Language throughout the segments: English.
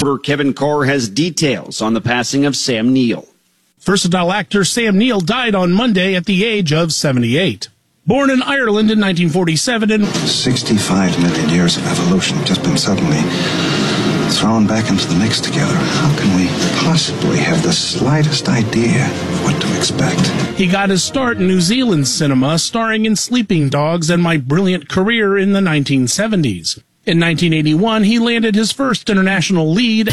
reporter Kevin Carr has details on the passing of Sam Neill. Versatile actor Sam Neill died on Monday at the age of 78. Born in Ireland in 1947 and 65 million years of evolution just been suddenly thrown back into the mix together. How can we possibly have the slightest idea of what to expect? He got his start in New Zealand cinema, starring in Sleeping Dogs and My Brilliant Career in the 1970s. In 1981, he landed his first international lead.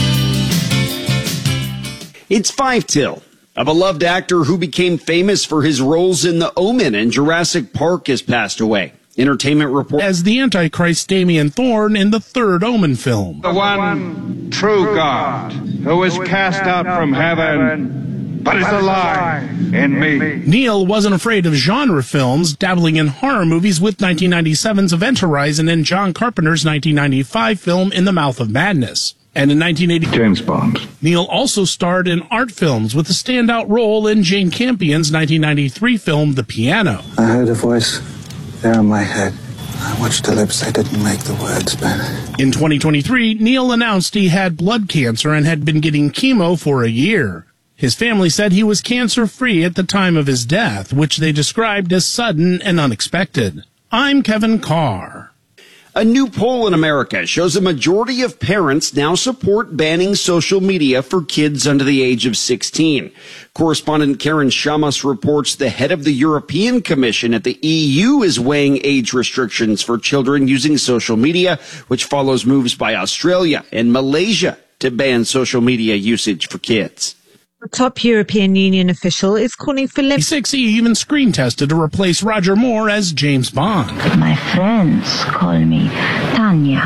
It's 5 till. A beloved actor who became famous for his roles in The Omen and Jurassic Park has passed away. Entertainment Report as the Antichrist Damien Thorne in the third Omen film. The one true God who was cast out from heaven, but is alive in me. Neill wasn't afraid of genre films, dabbling in horror movies with 1997's Event Horizon and John Carpenter's 1995 film In the Mouth of Madness. And in 1980, James Bond. Neill also starred in art films with a standout role in Jane Campion's 1993 film The Piano. I heard a voice there in my head. I watched the lips. I didn't make the words, but... In 2023, Neill announced he had blood cancer and had been getting chemo for a year. His family said he was cancer-free at the time of his death, which they described as sudden and unexpected. I'm Kevin Carr. A new poll in America shows a majority of parents now support banning social media for kids under the age of 16. Correspondent Karen Shamas reports the head of the European Commission at the EU is weighing age restrictions for children using social media, which follows moves by Australia and Malaysia to ban social media usage for kids. A top European Union official is calling for... He even screen tested to replace Roger Moore as James Bond. My friends call me Tanya.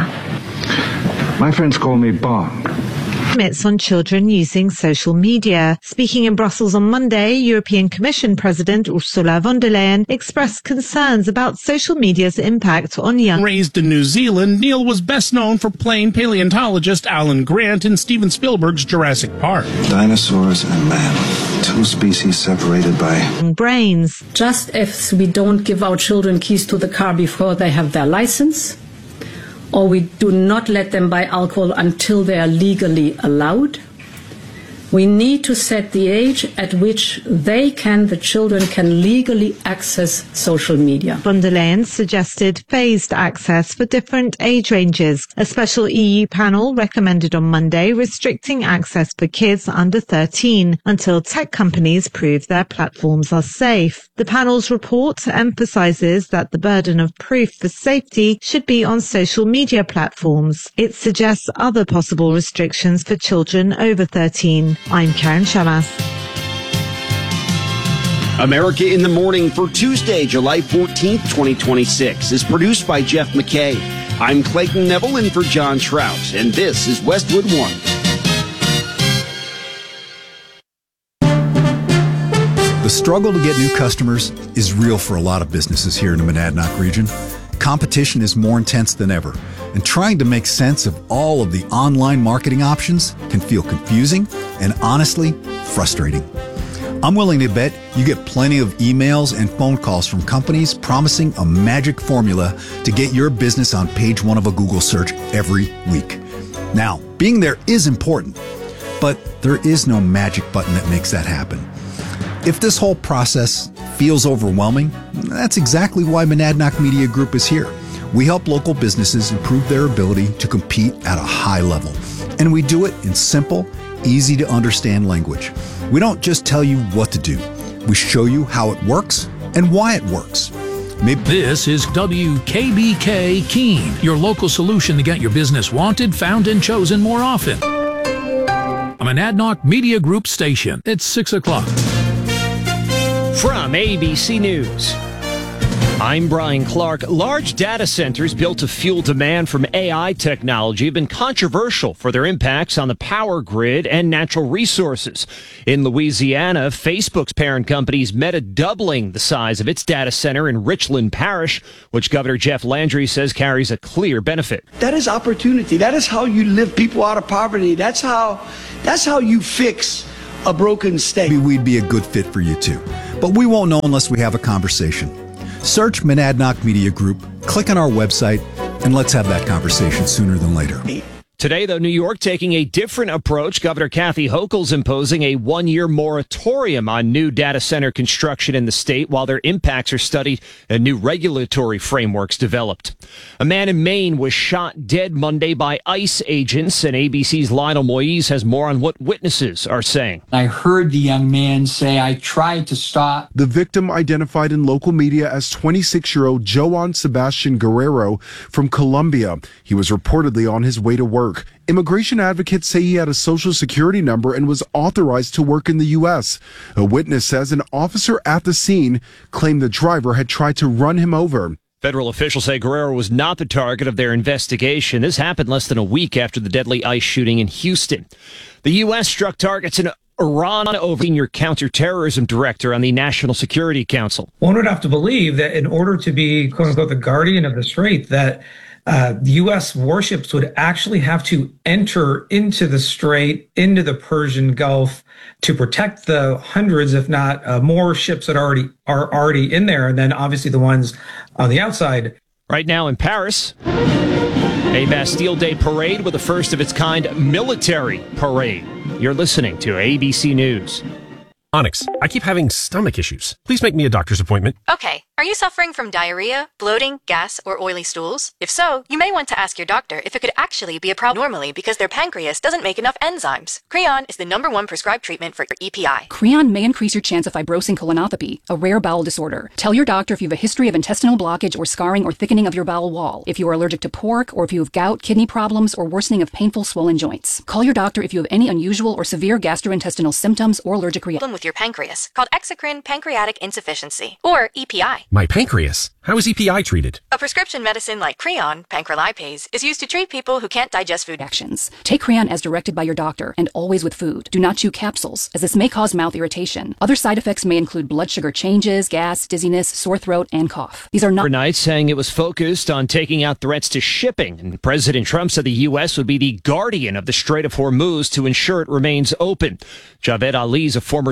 My friends call me Bond. Limits on children using social media. Speaking in Brussels on Monday, European Commission President Ursula von der Leyen expressed concerns about social media's impact on young... Raised in New Zealand, Neill was best known for playing paleontologist Alan Grant in Steven Spielberg's Jurassic Park. Dinosaurs and man, two species separated by... brains. Just as we don't give our children keys to the car before they have their license, or we do not let them buy alcohol until they are legally allowed, we need to set the age at which the children can legally access social media. Von der Leyen suggested phased access for different age ranges. A special EU panel recommended on Monday restricting access for kids under 13 until tech companies prove their platforms are safe. The panel's report emphasizes that the burden of proof for safety should be on social media platforms. It suggests other possible restrictions for children over 13. I'm Karen Shamas. America in the Morning for Tuesday, July 14th, 2026 is produced by Jeff McKay. I'm Clayton Neville in for John Trout, and this is Westwood One. The struggle to get new customers is real for a lot of businesses here in the Monadnock region. Competition is more intense than ever, and trying to make sense of all of the online marketing options can feel confusing and honestly frustrating. I'm willing to bet you get plenty of emails and phone calls from companies promising a magic formula to get your business on page 1 of a Google search every week. Now, being there is important, but there is no magic button that makes that happen. If this whole process feels overwhelming, that's exactly why Monadnock Media Group is here. We help local businesses improve their ability to compete at a high level. And we do it in simple, easy to understand language. We don't just tell you what to do. We show you how it works and why it works. This is WKBK Keene, your local solution to get your business wanted, found, and chosen more often. A Monadnock Media Group station. It's 6 o'clock. From ABC News, I'm Brian Clark. Large data centers built to fuel demand from AI technology have been controversial for their impacts on the power grid and natural resources. In Louisiana, Facebook's parent company is Meta doubling the size of its data center in Richland Parish, which Governor Jeff Landry says carries a clear benefit. That is opportunity. That is how you lift people out of poverty. That's how you fix a broken state. Maybe we'd be a good fit for you too, but we won't know unless we have a conversation. Search Monadnock Media Group, click on our website, and let's have that conversation sooner than later. Today, though, New York taking a different approach. Governor Kathy Hochul's imposing a one-year moratorium on new data center construction in the state while their impacts are studied and new regulatory frameworks developed. A man in Maine was shot dead Monday by ICE agents, and ABC's Lionel Moise has more on what witnesses are saying. I heard the young man say, "I tried to stop." The victim, identified in local media as 26-year-old Joan Sebastian Guerrero from Colombia. He was reportedly on his way to work. Immigration advocates say he had a social security number and was authorized to work in the U.S. A witness says an officer at the scene claimed the driver had tried to run him over. Federal officials say Guerrero was not the target of their investigation. This happened less than a week after the deadly ICE shooting in Houston. The U.S. struck targets in Iran over senior counterterrorism director on the National Security Council. One would have to believe that in order to be, quote unquote, the guardian of the strait, that U.S. warships would actually have to enter into the strait, into the Persian Gulf, to protect the hundreds, if not more, ships that are already in there, and then obviously the ones on the outside. Right now in Paris, a Bastille Day parade with a first of its kind military parade. You're listening to ABC News. Onyx, I keep having stomach issues. Please make me a doctor's appointment. Okay. Are you suffering from diarrhea, bloating, gas, or oily stools? If so, you may want to ask your doctor if it could actually be a problem normally because their pancreas doesn't make enough enzymes. Creon is the #1 prescribed treatment for EPI. Creon may increase your chance of fibrosing colonopathy, a rare bowel disorder. Tell your doctor if you have a history of intestinal blockage or scarring or thickening of your bowel wall, if you are allergic to pork, or if you have gout, kidney problems, or worsening of painful swollen joints. Call your doctor if you have any unusual or severe gastrointestinal symptoms or allergic reactions with your pancreas, called exocrine pancreatic insufficiency, or EPI. My pancreas? How is EPI treated? A prescription medicine like Creon, pancrelipase, is used to treat people who can't digest food. Actions. Take Creon as directed by your doctor, and always with food. Do not chew capsules, as this may cause mouth irritation. Other side effects may include blood sugar changes, gas, dizziness, sore throat, and cough. These are not overnight, saying it was focused on taking out threats to shipping, and President Trump said the U.S. would be the guardian of the Strait of Hormuz to ensure it remains open. Javed Ali is a former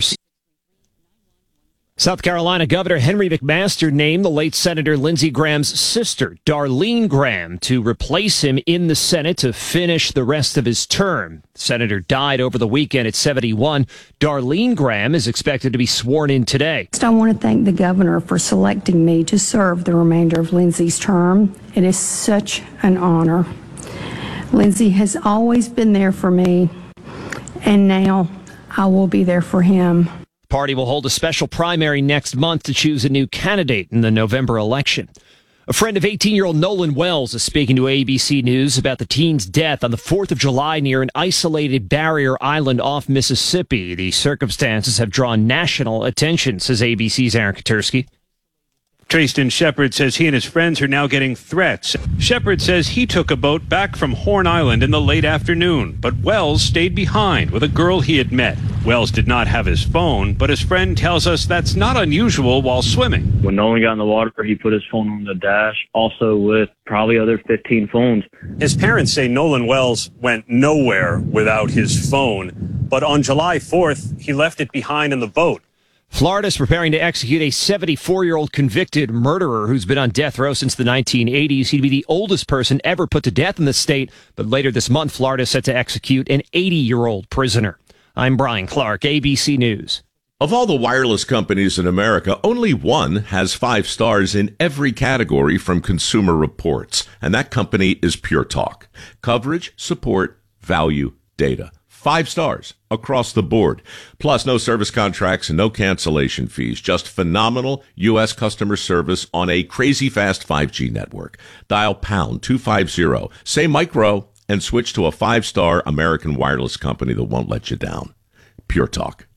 South Carolina Governor Henry McMaster named the late Senator Lindsey Graham's sister, Darlene Graham, to replace him in the Senate to finish the rest of his term. The senator died over the weekend at 71. Darlene Graham is expected to be sworn in today. I want to thank the governor for selecting me to serve the remainder of Lindsey's term. It is such an honor. Lindsey has always been there for me, and now I will be there for him. The party will hold a special primary next month to choose a new candidate in the November election. A friend of 18-year-old Nolan Wells is speaking to ABC News about the teen's death on the 4th of July near an isolated barrier island off Mississippi. The circumstances have drawn national attention, says ABC's Aaron Katursky. Trayston Shepard says he and his friends are now getting threats. Shepard says he took a boat back from Horn Island in the late afternoon, but Wells stayed behind with a girl he had met. Wells did not have his phone, but his friend tells us that's not unusual while swimming. When Nolan got in the water, he put his phone on the dash, also with probably other 15 phones. His parents say Nolan Wells went nowhere without his phone, but on July 4th, he left it behind in the boat. Florida is preparing to execute a 74-year-old convicted murderer who's been on death row since the 1980s. He'd be the oldest person ever put to death in the state, but later this month, Florida is set to execute an 80-year-old prisoner. I'm Brian Clark, ABC News. Of all the wireless companies in America, only one has 5 stars in every category from Consumer Reports, and that company is Pure Talk. Coverage, support, value, data. 5 stars across the board. Plus, no service contracts and no cancellation fees. Just phenomenal U.S. customer service on a crazy fast 5G network. Dial pound 250, say micro, and switch to a 5-star American wireless company that won't let you down. Pure Talk.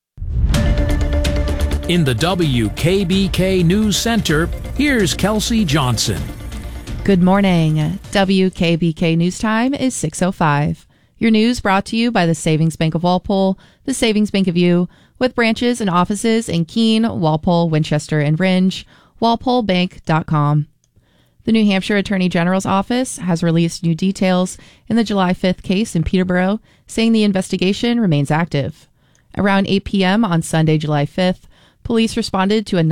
In the WKBK News Center, here's Kelsey Johnson. Good morning. WKBK News Time is 6:05. Your news brought to you by the Savings Bank of Walpole, the Savings Bank of You, with branches and offices in Keene, Walpole, Winchester, and Rindge, walpolebank.com. The New Hampshire Attorney General's Office has released new details in the July 5th case in Peterborough, saying the investigation remains active. Around 8 p.m. on Sunday, July 5th, police responded to a